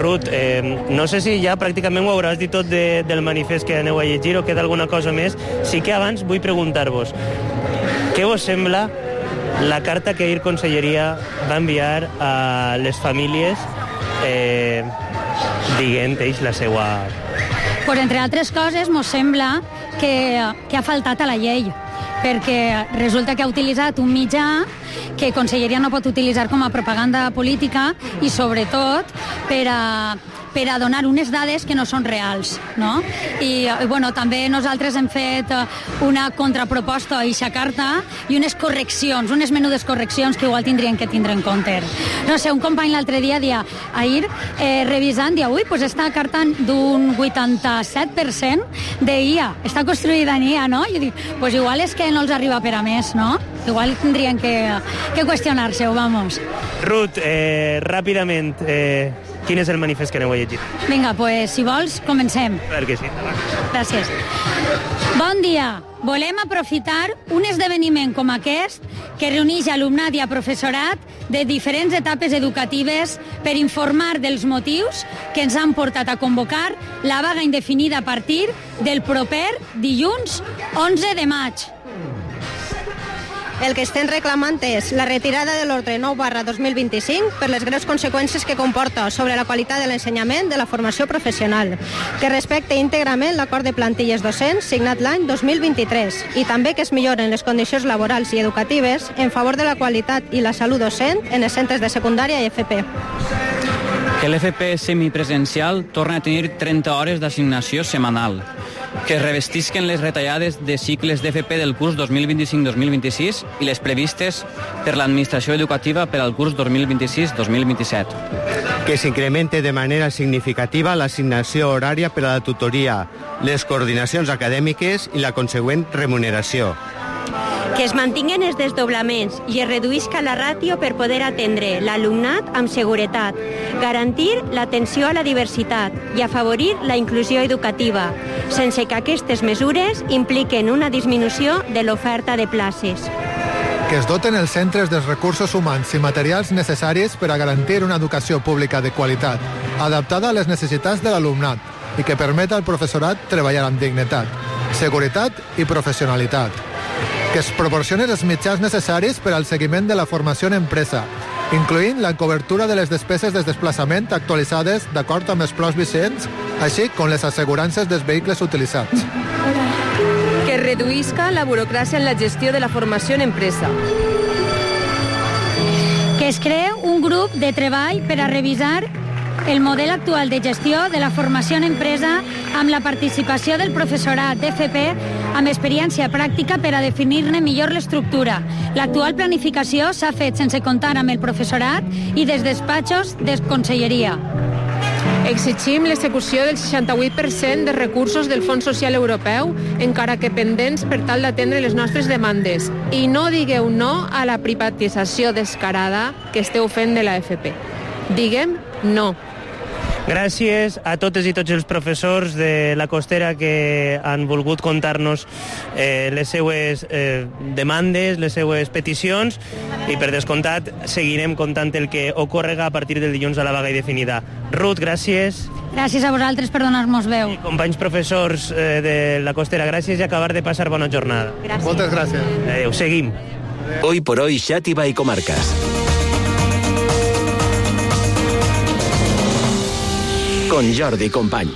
Ruth, no sé si ja pràcticament ho hauràs dit tot del manifest que aneu a llegir o queda alguna cosa més. Sí que abans vull preguntar-vos, què vos sembla la carta que ahir Conselleria va enviar a les famílies dient-ells la seva... Pues, entre altres coses, mos sembla que ha faltat a la llei, perquè resulta que ha utilitzat un mitjà que Conselleria no pot utilitzar com a propaganda política i, sobretot, per a donar unes dades que no són reals, no? I bueno, també nosaltres hem fet una contraproposta a aquesta carta i unes correccions, unes menudes correccions que igual tindrien que tindre en compte. No sé, un company l'altre dia ahir revisant, dia, ui, pues està carta d'un 87% d'IA, està construïda en IA, no? I dic, pues igual és que no els arriba per a més, no? Igual tindrien que qüestionar-se-ho, vamos. Ruth, ràpidament, quin és el manifest que aneu a llegir? Vinga, pues, si vols, comencem. Perquè sí. Gràcies. Bon dia. Volem aprofitar un esdeveniment com aquest que reuneix alumnat i a professorat de diferents etapes educatives per informar dels motius que ens han portat a convocar la vaga indefinida a partir del proper dilluns 11 de maig. El que estem reclamant és la retirada de l'ordre 9/2025 per les greus conseqüències que comporta sobre la qualitat de l'ensenyament de la formació professional, que respecte íntegrament l'acord de plantilles docents signat l'any 2023 i també que es milloren les condicions laborals i educatives en favor de la qualitat i la salut docent en els centres de secundària i FP. Que l'FP semipresencial torna a tenir 30 hores d'assignació setmanal. Que es revestisquen les retallades de cicles d'FP del curs 2025-2026 i les previstes per l'administració educativa per al curs 2026-2027. Que s'incremente de manera significativa l'assignació horària per a la tutoria, les coordinacions acadèmiques i la consegüent remuneració. Que es mantinguen els desdoblaments i es reduïsca la ràtio per poder atendre l'alumnat amb seguretat, garantir l'atenció a la diversitat i afavorir la inclusió educativa, sense que aquestes mesures impliquen una disminució de l'oferta de places. Que es doten els centres dels recursos humans i materials necessaris per a garantir una educació pública de qualitat, adaptada a les necessitats de l'alumnat i que permeta al professorat treballar amb dignitat, seguretat i professionalitat. Que es proporcionen els mitjans necessaris per al seguiment de la formació en empresa, incloent la cobertura de les despeses de desplaçament actualitzades d'acord amb els plans vigents, així com les assegurances dels vehicles utilitzats. Que reduïsca la burocràcia en la gestió de la formació en empresa. Que es cree un grup de treball per a revisar el model actual de gestió de la formació en empresa amb la participació del professorat d'FP amb experiència pràctica per a definir-ne millor l'estructura. L'actual planificació s'ha fet sense comptar amb el professorat i des despatxos de Conselleria. Exigim l'execució del 68% de recursos del Fons Social Europeu, encara que pendents per tal d'atendre les nostres demandes. I no digueu no a la privatització descarada que esteu fent de la FP. Diguem no. Gràcies a totes i tots els professors de la Costera que han volgut contar-nos les seues demandes, les seues peticions i, per descomptat, seguirem contant el que ocorrega a partir del dilluns a la vaga indefinida. Ruth, gràcies. Gràcies a vosaltres per donar-nos veu. I companys professors de la Costera, gràcies i acabar de passar bona jornada. Gràcies. Moltes gràcies. Adéu, seguim. Hoy por hoy, Xàtiva i comarcas. Con Jordi Company.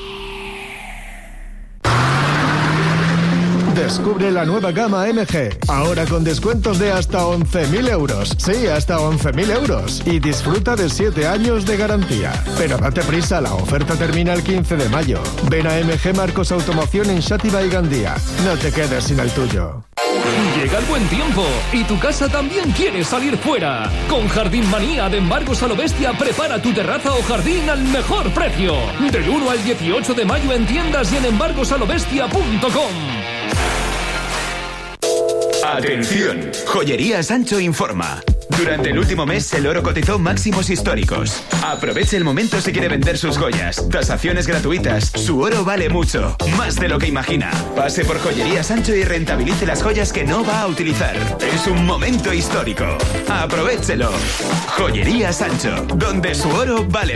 Descubre la nueva gama MG, ahora con descuentos de hasta 11.000 euros. Sí, hasta 11.000 euros. Y disfruta de 7 años de garantía. Pero date prisa, la oferta termina el 15 de mayo. Ven a MG Marcos Automoción en Xàtiva y Gandía. No te quedes sin el tuyo. Llega el buen tiempo y tu casa también quiere salir fuera. Con Jardín Manía de Embargos a lo Bestia, prepara tu terraza o jardín al mejor precio. Del 1 al 18 de mayo en tiendas y en embargosalobestia.com. Atención, Joyería Sancho informa. Durante el último mes el oro cotizó máximos históricos. Aproveche el momento si quiere vender sus joyas. Tasaciones gratuitas. Su oro vale mucho, más de lo que imagina. Pase por Joyería Sancho y rentabilice las joyas que no va a utilizar. Es un momento histórico. Aprovéchelo. Joyería Sancho, donde su oro vale